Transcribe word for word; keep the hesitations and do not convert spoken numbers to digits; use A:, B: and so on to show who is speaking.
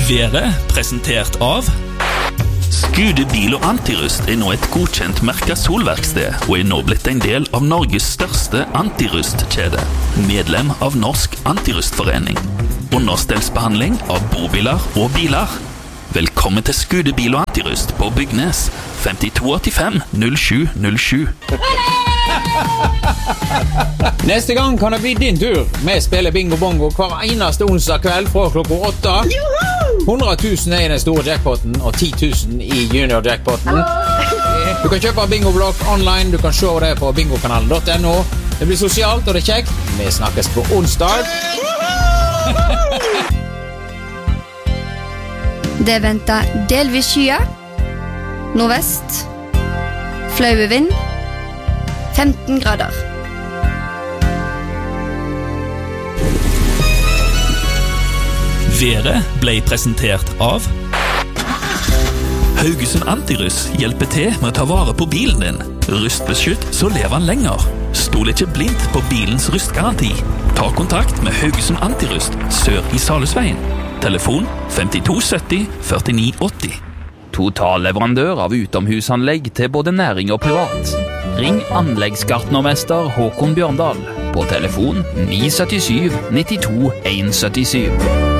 A: Været presentert av Skude Bil og Antirust er nå et godkjent merket solverksted og er nå blitt en del av Norges største antirustkjede, medlem av Norsk Antirustforening. Understellsbehandling av bobiler og biler. Velkommen til Skude Bil og Antirust på Bygnes femtito åttifem null sju null sju.
B: Neste gang kan det bli din tur. Vi spiller bingo bongo hver eneste onsdag kveld fra klokka åtte. hundre tusen er i den store jackpoten og ti tusen i junior jackpoten. Du kan kjøpe bingoblokk online. Du kan se det på bingokanalen punktum no. Det blir sosialt og det er kjekt. Vi snakkes på onsdag.
C: Det venter delvis skyer. Nordvest. Flaue vind. femten grader.
A: Været ble presentert av Haugesund Antirust hjelper til med å ta vare på bilen din. Rustbeskytt så lever han lenger. Stol ikke blindt på bilens rustgaranti. Ta kontakt med Haugesund Antirust sør i Salhusveien. Telefon femtito sytti førtini åtti.
D: Totalleverandør av utomhusanlegg til både næring og privat. Ring anleggsgartnermester Håkon Bjørndal på telefon ni syttisju nittito en syttisju.